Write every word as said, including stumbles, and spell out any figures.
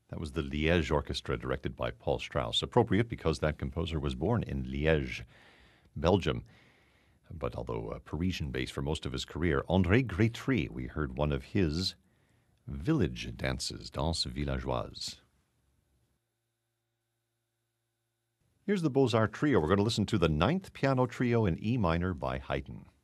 That was the Liège Orchestra, directed by Paul Strauss. Appropriate because that composer was born in Liège, Belgium, but although uh, Parisian-based for most of his career. André Grétry, we heard one of his village dances, Danse Villageoise. Here's the Beaux-Arts Trio. We're going to listen to the Ninth Piano Trio in E minor by Haydn.